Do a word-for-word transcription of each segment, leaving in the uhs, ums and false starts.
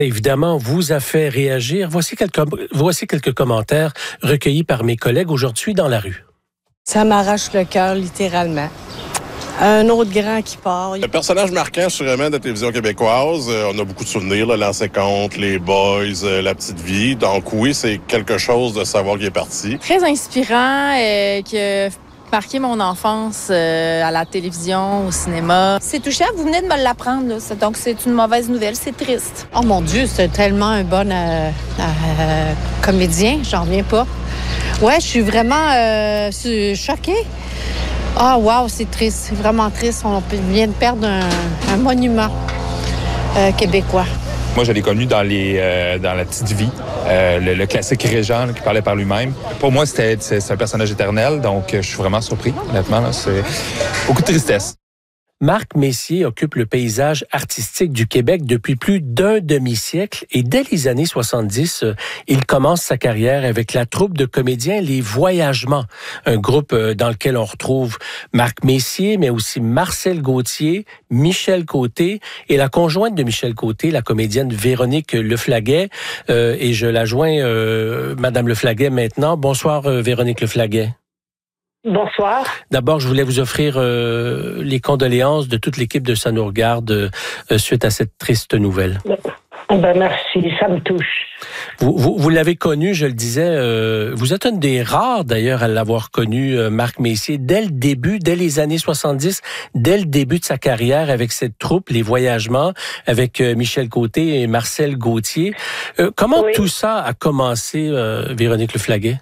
Évidemment, vous a fait réagir. Voici quelques, voici quelques commentaires recueillis par mes collègues aujourd'hui dans la rue. Ça m'arrache le cœur, littéralement. Un autre grand qui part. Le personnage marquant, sûrement, de la télévision québécoise. Euh, on a beaucoup de souvenirs, le Lancer compte, les Boys, euh, La Petite Vie. Donc oui, c'est quelque chose de savoir qu'il est parti. Très inspirant, euh, qui a marqué mon enfance euh, à la télévision, au cinéma. C'est touchant, vous venez de me l'apprendre, là. Donc c'est une mauvaise nouvelle, c'est triste. Oh mon Dieu, c'est tellement un bon euh, euh, comédien, j'en reviens pas. Ouais, je suis vraiment euh, choquée. Ah, wow, c'est triste, c'est vraiment triste. On vient de perdre un, un monument euh, québécois. Moi, je l'ai connu dans, les, euh, dans La Petite Vie, euh, le, le classique Régent là, qui parlait par lui-même. Pour moi, c'était, c'est un personnage éternel, donc je suis vraiment surpris, honnêtement. Là, c'est beaucoup de tristesse. Marc Messier occupe le paysage artistique du Québec depuis plus d'un demi-siècle et dès les années soixante-dix, il commence sa carrière avec la troupe de comédiens Les Voyagements, un groupe dans lequel on retrouve Marc Messier, mais aussi Marcel Gauthier, Michel Côté et la conjointe de Michel Côté, la comédienne Véronique Leflaguet. Euh, et je la joins, euh, Madame Leflaguet maintenant. Bonsoir, euh, Véronique Leflaguet. Bonsoir. D'abord, je voulais vous offrir euh, les condoléances de toute l'équipe de Ça nous regarde euh, suite à cette triste nouvelle. Ben merci, ça me touche. Vous, vous, vous l'avez connu, je le disais, euh, vous êtes un des rares d'ailleurs à l'avoir connu, euh, Marc Messier, dès le début, dès les années soixante-dix, dès le début de sa carrière avec cette troupe, Les Voyagements, avec euh, Michel Côté et Marcel Gauthier. Euh, comment oui. tout ça a commencé, euh, Véronique Leflaguet?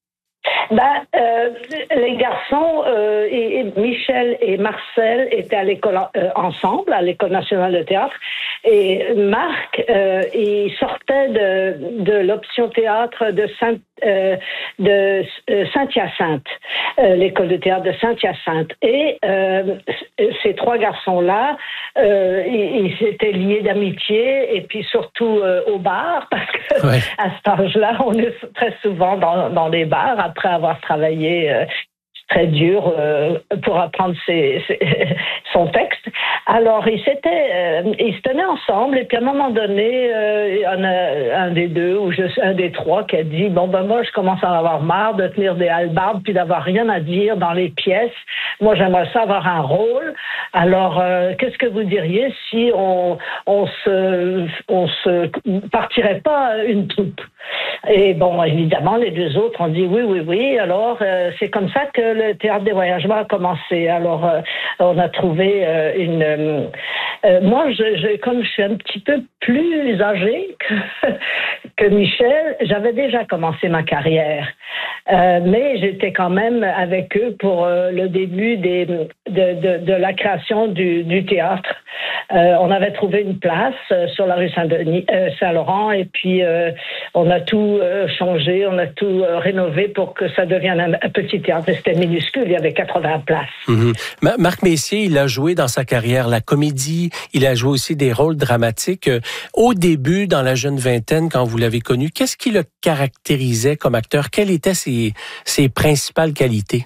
Ben, euh, les garçons, euh, et, et Michel et Marcel étaient à l'école euh, ensemble, à l'École nationale de théâtre. Et Marc, euh, il sortait de, de l'option théâtre de Saint, euh, de euh, Saint-Hyacinthe, euh, l'école de théâtre de Saint-Hyacinthe. Et euh, ces trois garçons-là, euh, ils, ils s'étaient liés d'amitié et puis surtout euh, au bar, parce que ouais. à cet âge-là, on est très souvent dans, dans des bars après avoir travaillé euh, très dur euh, pour apprendre ses, ses, son texte. Alors, ils s'étaient, euh, ils se tenaient ensemble et puis à un moment donné, euh, il y en a un des deux ou je, un des trois qui a dit, bon ben moi je commence à en avoir marre de tenir des hallebardes puis d'avoir rien à dire dans les pièces. Moi j'aimerais ça avoir un rôle. Alors, euh, qu'est-ce que vous diriez si on, on se, on se partirait pas une troupe? Et bon, évidemment, les deux autres ont dit oui, oui, oui. Alors, euh, c'est comme ça que le Théâtre des Voyagements a commencé. Alors, euh, on a trouvé euh, une... Euh, euh, moi, je, je, comme je suis un petit peu plus âgée que, que Michel, j'avais déjà commencé ma carrière. Euh, mais j'étais quand même avec eux pour euh, le début des, de, de, de la création du, du théâtre. Euh, on avait trouvé une place euh, sur la rue Saint-Denis, euh, Saint-Laurent et puis euh, on a tout euh, changé, on a tout euh, rénové pour que ça devienne un, un petit théâtre. C'était minuscule, il y avait quatre-vingts places. Mm-hmm. Marc Messier, il a joué dans sa carrière la comédie, il a joué aussi des rôles dramatiques. Au début, dans la jeune vingtaine, quand vous l'avez connu, qu'est-ce qui le caractérisait comme acteur? Quelles étaient ses, ses principales qualités?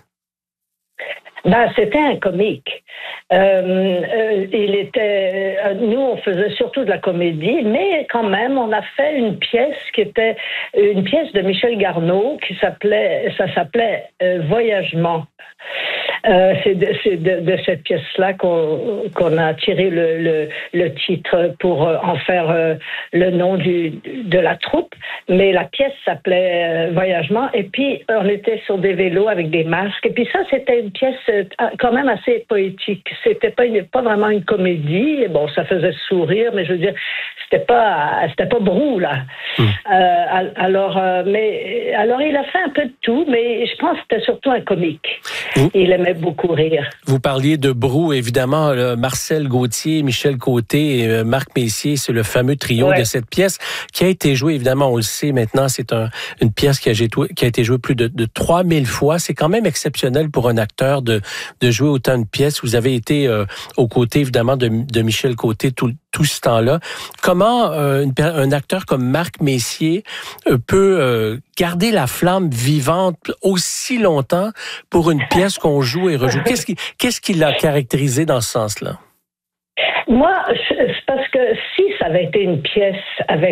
Ben, c'était un comique. Euh, euh, il était. Euh, nous, on faisait surtout de la comédie, mais quand même, on a fait une pièce qui était une pièce de Michel Garneau qui s'appelait, ça s'appelait euh, Voyagement. Euh, c'est de, c'est de, de cette pièce-là qu'on, qu'on a tiré le, le, le titre pour euh, en faire euh, le nom du, de la troupe. Mais la pièce s'appelait euh, Voyagement. Et puis, on était sur des vélos avec des masques. Et puis ça, c'était une pièce euh, quand même assez poétique. C'était pas, une, pas vraiment une comédie. Bon, ça faisait sourire, mais je veux dire, c'était pas, c'était pas brou, là. Mmh. Euh, alors, euh, mais, alors, il a fait un peu de tout, mais je pense que c'était surtout un comique. Mmh. Il aimait beaucoup rire. Vous parliez de brou, évidemment, là, Marcel Gauthier, Michel Côté et euh, Marc Messier, c'est le fameux trio ouais. de cette pièce qui a été jouée, évidemment, on le sait maintenant, c'est un, une pièce qui a, qui a été jouée plus de, de trois mille fois. C'est quand même exceptionnel pour un acteur de, de jouer autant de pièces. Vous avez été euh, aux côtés, évidemment, de, de Michel Côté tout, tout ce temps-là. Comment euh, une, un acteur comme Marc Messier euh, peut euh, garder la flamme vivante aussi longtemps pour une pièce qu'on joue et rejoue? Qu'est-ce qui, qu'est-ce qui l'a caractérisé dans ce sens-là? Moi, c'est parce que si ça avait été une pièce avec